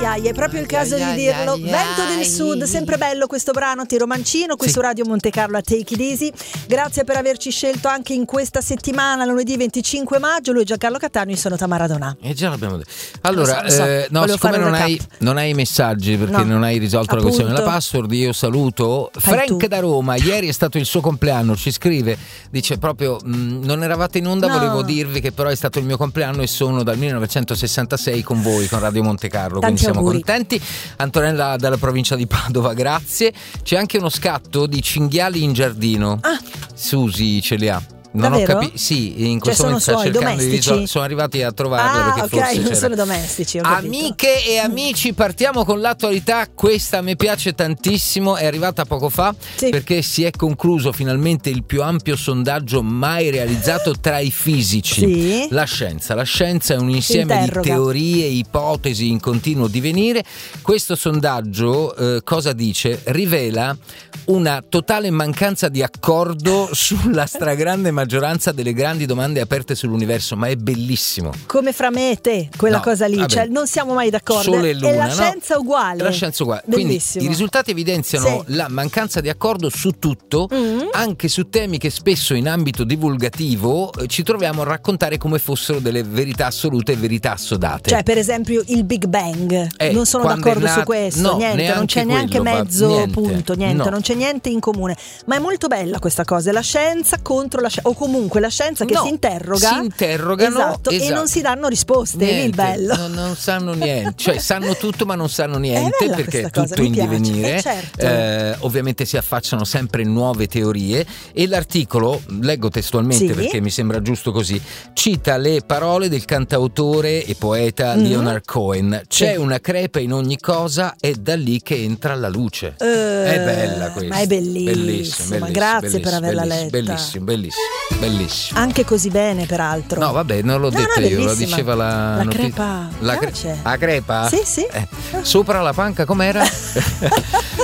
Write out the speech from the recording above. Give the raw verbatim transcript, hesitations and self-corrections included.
Ai ai, è proprio il caso di dirlo. Vento del Sud, sempre bello questo brano, Tiro Mancino, qui sì. su Radio Monte Carlo a Take It Easy. Grazie per averci scelto anche in questa settimana, lunedì venticinque maggio. Lui è Giancarlo Cattaneo, io sono Tamara Donà. E già l'abbiamo detto. Allora, lo so, lo so. Eh, no, Volevo siccome fare un non hai, recap. non hai i messaggi perché No. non hai risolto Appunto. la questione della password, io saluto Fai Frank tu. da Roma. Ieri è stato il suo compleanno, ci scrive, dice proprio mh, non eravate in onda, No. volevo dirvi che però è stato il mio compleanno e sono dal millenovecentosessantasei con voi, con Radio Monte Carlo, Tanti quindi siamo auguri. contenti. Antonella dalla provincia di Padova, grazie. C'è anche uno scatto di cinghiali in giardino. Ah. Susi ce li ha. Non Davvero? ho capito. Sì, in questo Cioè, momento sono sta suoi, cercando di domestici? risol- sono arrivati a trovarla Ah, perché ok, forse non c'era. sono domestici, ho capito. Amiche e amici, partiamo con l'attualità. Questa mi piace tantissimo, è arrivata poco fa, Sì. perché si è concluso finalmente il più ampio sondaggio mai realizzato tra i fisici. Sì. La scienza, la scienza è un insieme di Interroga. teorie, ipotesi in continuo divenire. Questo sondaggio eh, cosa dice? Rivela una totale mancanza di accordo sulla stragrande maggioranza delle grandi domande aperte sull'universo, ma è bellissimo. Come fra me e te, quella No, cosa lì, vabbè. cioè non siamo mai d'accordo. Sole e luna, e la no? scienza uguale. La scienza uguale. Bellissimo. Quindi i risultati evidenziano Sì. la mancanza di accordo su tutto, Mm. anche su temi che spesso in ambito divulgativo eh, ci troviamo a raccontare come fossero delle verità assolute e verità assodate. Cioè, per esempio, il Big Bang. Eh, non sono quando d'accordo è nato- su questo. no, niente, non neanche c'è neanche quello, va- mezzo niente, punto, niente, no. non c'è niente in comune. Ma è molto bella questa cosa, è la scienza contro la scienza, o comunque la scienza che No, si interroga. si interrogano, esatto, e esatto. non si danno risposte, è lì il Niente, bello. non, non sanno niente, cioè sanno tutto ma non sanno niente bella perché è questa cosa, tutto mi in piace, divenire. eh, certo. Eh, ovviamente si affacciano sempre nuove teorie e l'articolo, leggo testualmente Sì. perché mi sembra giusto così, cita le parole del cantautore e poeta Mhm. Leonard Cohen. C'è Sì. una crepa in ogni cosa, è da lì che entra la luce. Eh, È bella questa. ma è bellissima, bellissimo, bellissimo, grazie per bellissimo, averla bellissimo, letta. Bellissimo, bellissimo, bellissimo. Anche così bene, peraltro. No, vabbè, non l'ho No, detta no, io, lo bellissima. diceva la La notizia. crepa La, cre- piace. la crepa? Sì, sì. Eh, sopra la panca com'era?